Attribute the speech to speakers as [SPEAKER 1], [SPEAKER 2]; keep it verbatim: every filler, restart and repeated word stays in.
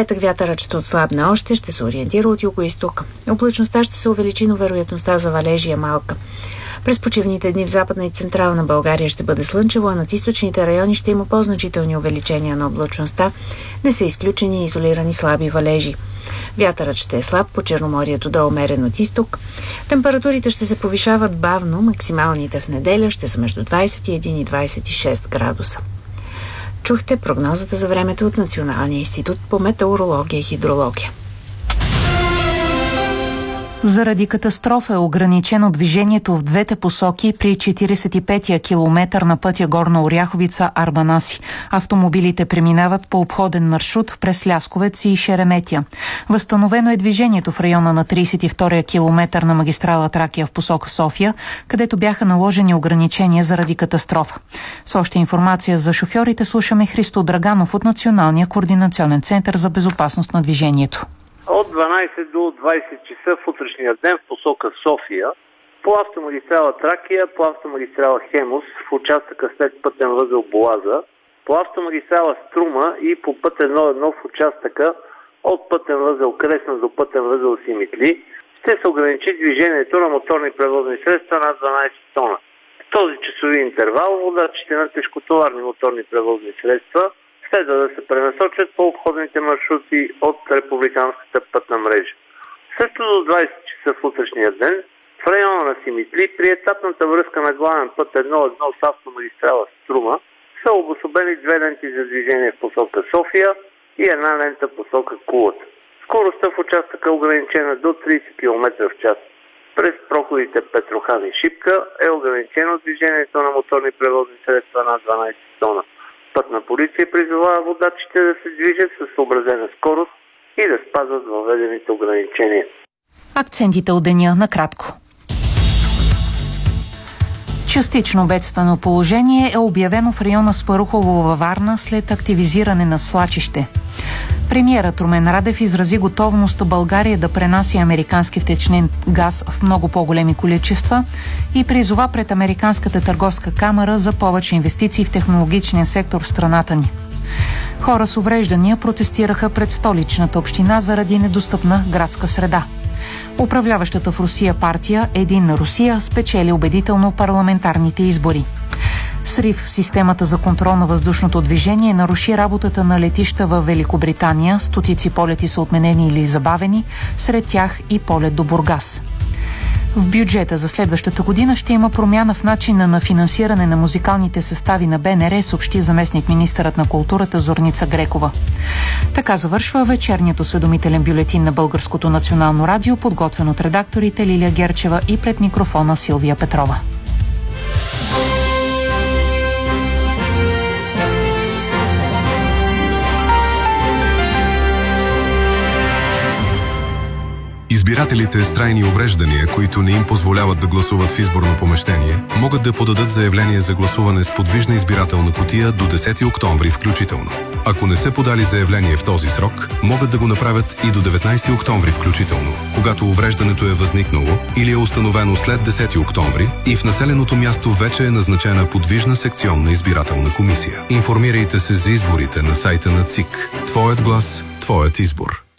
[SPEAKER 1] петък вятърът ще отслабне още, ще се ориентира от юго-исток. Облачността ще се увеличи, но вероятността за валежи е малка. През почивните дни в Западна и Централна България ще бъде слънчево, а над източните райони ще има по-значителни увеличения на облачността. Не са изключени изолирани слаби валежи. Вятърът ще е слаб, по Черноморието да умерен от изток. Температурите ще се повишават бавно, максималните в неделя ще са между двадесет и един и двадесет и шест градуса. Чухте прогнозата за времето от Националния институт по метеорология и хидрология.
[SPEAKER 2] Заради катастрофа е ограничено движението в двете посоки при четиридесет и петия километър на пътя Горна Оряховица – Арбанаси. Автомобилите преминават по обходен маршрут през Лясковец и Шереметя. Възстановено е движението в района на тридесет и втория километър на магистрала Тракия в посока София, където бяха наложени ограничения заради катастрофа. С още информация за шофьорите слушаме Христо Драганов от Националния координационен център за безопасност на движението.
[SPEAKER 3] От дванадесет до двадесет часа в утрешния ден в посока София, по автомагистрала Тракия, по автомагистрала Хемус, в участъка след пътен възел Боаза, по автомагистрала Струма и по път едно едно в участъка от пътен възел Кресна до пътен възел Симитли, ще се ограничи движението на моторни превозни средства над дванадесет тона. В този часови интервал водачите на тежкотоварни моторни превозни средства следва да се пренасочат по обходните маршрути от републиканската пътна мрежа. Също до двадесет часа в утрешния ден в района на Симитли при етапната връзка на главен път едно едно с автомагистрала Струма са обособени две ленти за движение в посока София и една лента в посока Кулата. Скоростта в участъка е ограничена до тридесет километра в час. През проходите Петрохан и Шипка е ограничено движението на моторни превозни средства над дванадесет тона. Пътна полиция призовава водачите да се движат със съобразена скорост и да спазват въведените ограничения.
[SPEAKER 2] Акцентите от деня накратко. Частично бедствено положение е обявено в района Спарухово във Варна след активизиране на свлачище. Премиерът Румен Радев изрази готовност България да пренася американски втечнен газ в много по-големи количества и призова пред Американската търговска камара за повече инвестиции в технологичния сектор в страната ни. Хора с увреждания протестираха пред столичната община заради недостъпна градска среда. Управляващата в Русия партия Единна Русия спечели убедително парламентарните избори. Срив в системата за контрол на въздушното движение наруши работата на летища във Великобритания. Стотици полети са отменени или забавени, сред тях и полет до Бургас. В бюджета за следващата година ще има промяна в начина на финансиране на музикалните състави на Б Н Р, съобщи заместник-министърът на културата Зорница Грекова. Така завършва вечерният осведомителен бюлетин на Българското национално радио, подготвен от редакторите Лилия Герчева и пред микрофона Силвия Петрова.
[SPEAKER 4] Избирателите с трайни увреждания, които не им позволяват да гласуват в изборно помещение, могат да подадат заявление за гласуване с подвижна избирателна кутия до десети октомври включително. Ако не са подали заявление в този срок, могат да го направят и до деветнадесети октомври включително, когато увреждането е възникнало или е установено след десети октомври и в населеното място вече е назначена подвижна секционна избирателна комисия. Информирайте се за изборите на сайта на ЦИК. Твоят глас, твоят избор.